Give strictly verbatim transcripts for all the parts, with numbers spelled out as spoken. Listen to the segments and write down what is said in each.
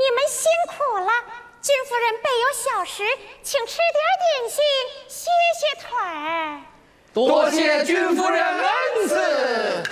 们辛苦了。君夫人备有小食，请吃点点心，歇歇腿儿。 多谢君夫人恩赐。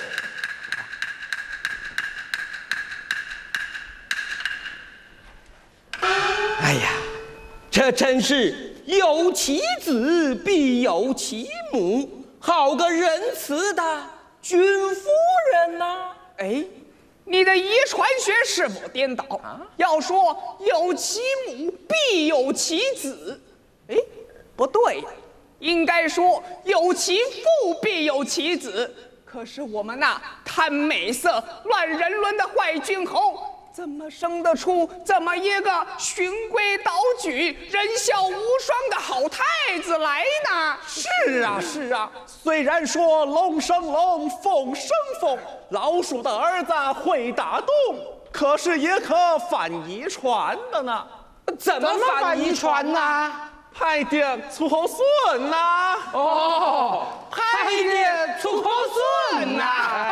哎呀，这真是有其子必有其母，好个仁慈的君夫人呐、啊！ 哎，你的遗传学是否颠倒啊？要说有其母必有其子，哎，不对，应该说有其父必有其子。可是我们那贪美色、乱人伦的坏君侯，怎么生得出这么一个循规蹈矩、仁孝无双的好太子来呢？ 是啊，是啊。虽然说龙生龙，凤生凤，老鼠的儿子会打洞，可是也可反遗传的呢。 怎么反遗传呢？ 派点出后孙呐！ 哦，派点出后孙呐！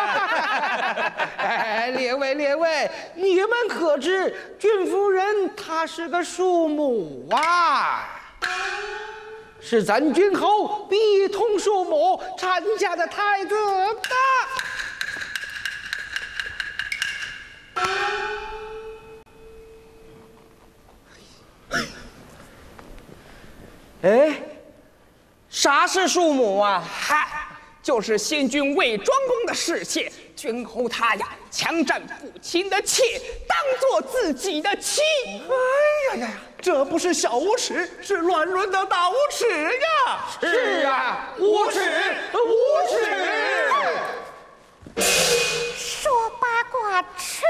哎，列位列位，你们可知君夫人她是个庶母啊？是咱君后必同庶母产下的太子的。 哎，啥是庶母啊？ 嗨，就是先君魏庄公的侍妾，君后他呀，强占父亲的妾，当做自己的妻。 哎呀呀呀，这不是小无耻，是乱伦的大无耻呀！ 是啊，无耻，无耻！ 说八卦扯